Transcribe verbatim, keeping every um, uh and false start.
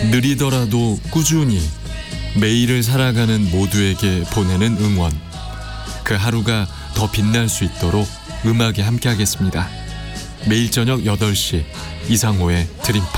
느리더라도 꾸준히 매일을 살아가는 모두에게 보내는 응원. 그 하루가 더 빛날 수 있도록 음악에 함께 하겠습니다. 매일 저녁 여덟 시 이상호의 드림팟.